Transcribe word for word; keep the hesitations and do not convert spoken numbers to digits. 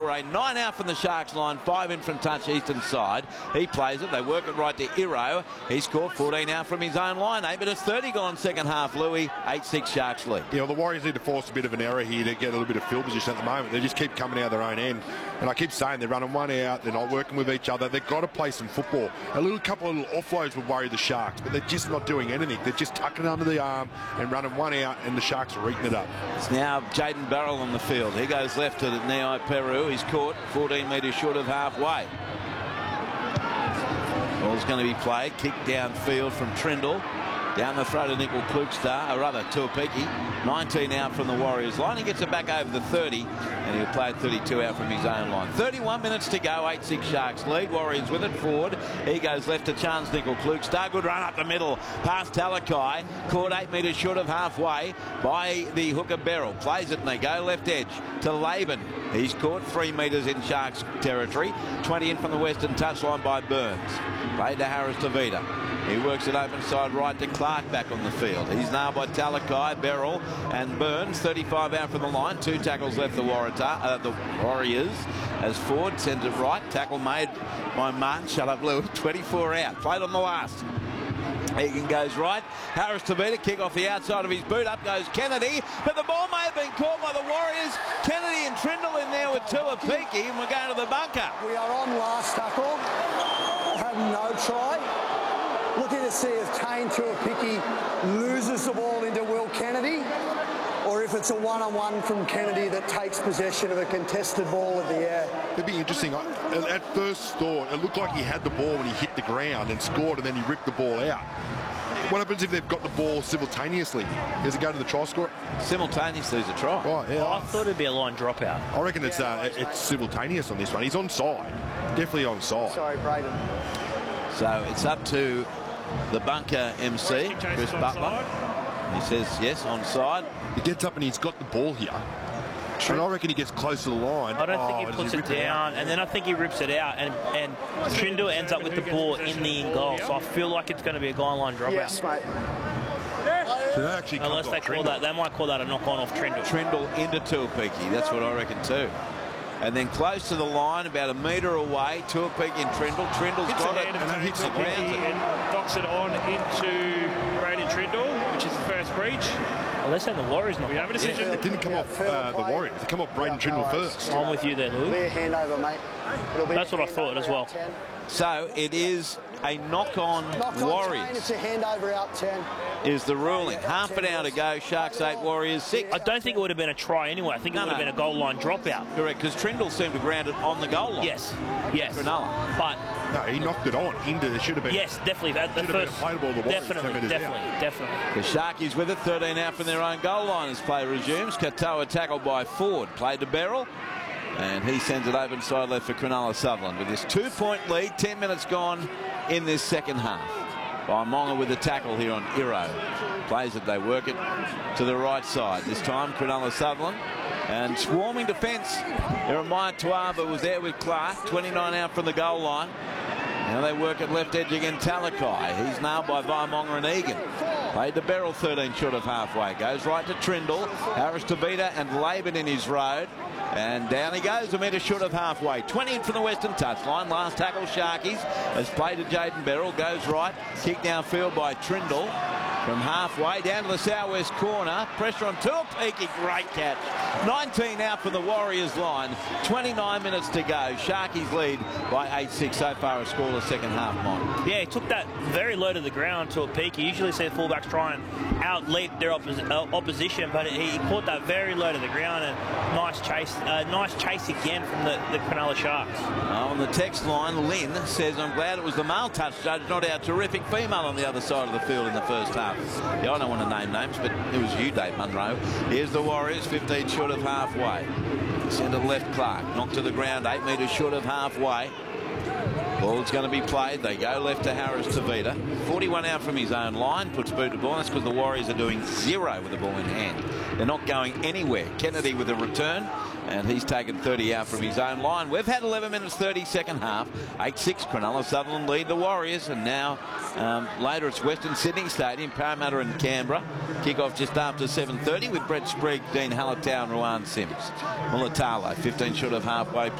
Bray. Nine out from the Sharks line, five in from touch eastern side. He plays it. They work it right to Iro. He scored fourteen out from his own line. Eight minutes thirty gone second half, Louis. eight six Sharks lead. Yeah, well, the Warriors need to force a bit of an error here to get a little bit of field position at the moment. They just keep coming out of their own end. And I keep saying they're running one out. They're not working with each other. They've got to play some football. A little couple of little offloads would worry the Sharks, but they're just not doing anything. They're just tucking it under the arm and running one out, and the Sharks are eating it up. It's now Jaden Barrell on the field. He goes left to Nai Peru. He's caught fourteen metres short of halfway. Ball's going to be played. Kick downfield from Trindle. Down the throat of Nickel Klugstar, or rather Tuapiki. nineteen out from the Warriors line. He gets it back over the thirty, and he'll play thirty-two out from his own line. thirty-one minutes to go. eight six Sharks lead. Warriors with it. Forward. He goes left to Chance Nickel Klugstar. Good run up the middle. Past Talakai. Caught eight metres short of halfway by the hooker Beryl. Plays it and they go left edge to Laban. He's caught three metres in Sharks territory. twenty in from the western touchline by Burns. Played to Harris Tavita. He works it open side right to Clark back on the field. He's now by Talakai, Beryl and Burns. thirty-five out from the line. Two tackles left the, Warrior, uh, the Warriors. As Ford sends it right. Tackle made by Martin. Shut up, Lou. twenty-four out. Played on the last. Egan goes right. Harris Tavita kick off the outside of his boot. Up goes Kennedy. But the ball may have been caught by the Warriors. Kennedy and Trindle in there with Tuapiki. And we're going to the bunker. We are on last tackle. Have no try. Looking to see if Tane Tuapiki loses the ball into Will Kennedy, or if it's a one-on-one from Kennedy that takes possession of a contested ball in the air. It'd be interesting. At first thought, it looked like he had the ball when he hit the ground and scored, and then he ripped the ball out. What happens if they've got the ball simultaneously? Does it go to the try scorer? Simultaneously is a try. Right, yeah. Oh, I thought it'd be a line dropout. I reckon it's uh, it's simultaneous on this one. He's on side. Definitely on side. Sorry, Braden. So it's up to the bunker M C, Chris Butler. He says yes, onside. He gets up and he's got the ball here. And I reckon he gets close to the line. I don't oh, think he puts it down, and then I think he rips it out, and, and Trindle ends up with the ball in the in goal. So I feel like it's going to be a goal line dropout. Yes, mate. So they actually Unless they call that, they might call that a knock-on off Trindle. Trindle into Tuapiki. That's what I reckon too. And then close to the line, about a metre away, Tuapiki and Trindle. Trindle's hits got the it, hand of and hits the ground. and knocks it on into Braden Trindle, which is the first breach. Well, they're saying the Warriors not. We have a decision. It didn't come off uh, the Warriors. It came off Braden Trindle first. I'm with you there, Lou. It'll be a handover, mate. It'll be That's what I thought as well. So it is a knock-on Warriors. It's a handover out ten. Is the ruling. Half an hour to go. Sharks eight, Warriors six. I don't think it would have been a try anyway. I think it No, would have no. been a goal line dropout. Correct, because Trindle seemed to ground it on the goal line. Yes, yes. Cronulla. But No, he knocked it on into. There should have been. yes, definitely. That, the Should have been first, a play ball to the Warriors, definitely, ten metres definitely, out. definitely. The Sharkies with it, thirteen out from their own goal line as play resumes. Katoa tackled by Ford. Played to Beryl. And he sends it open side left for Cronulla Sutherland with his two-point lead. Ten minutes gone in this second half. By Monga with the tackle here on Iro. Plays it, they work it to the right side. This time Cronulla Sutherland. And swarming defence. Jeremiah Tuaba was there with Clark. twenty-nine out from the goal line. Now they work at left edge again, Talakai. He's nailed by Vaimonga and Egan. Played to Beryl, thirteen short of halfway. Goes right to Trindle. Harris Tavita and Laban in his road. And down he goes, a metre short of halfway. twenty in from the western touchline. Last tackle, Sharkies. Has played to Jaden Beryl. Goes right. Kick downfield by Trindle. From halfway down to the southwest corner. Pressure on Tuapiki. Great catch. nineteen out from the Warriors line. twenty-nine minutes to go. Sharkies lead by eight six so far. A scoreless second half, Mike. Yeah, he took that very low to the ground to a peak. You usually see fullbacks try and out-lead their oppos uh, opposition, but he, he caught that very low to the ground, and nice chase uh, nice chase again from the, the Cronulla Sharks. On the text line, Lynn says, I'm glad it was the male touch judge, not our terrific female on the other side of the field in the first half. Yeah, I don't want to name names, but it was you, Dave Munro. Here's the Warriors, fifteen short of halfway. Centre left Clark, knocked to the ground, eight metres short of halfway. Ball's going to be played. They go left to Harris Tavita. forty-one out from his own line. Puts boot to ball. That's because the Warriors are doing zero with the ball in hand. They're not going anywhere. Kennedy with a return. And he's taken thirty out from his own line. We've had eleven minutes thirty second half. eight six Cronulla Sutherland lead the Warriors. And now um, later it's Western Sydney Stadium, Parramatta and Canberra. Kick-off just after seven thirty with Brett Sprigg, Dean Hallertau and Ruan Sims. Mulatalo, fifteen short of halfway.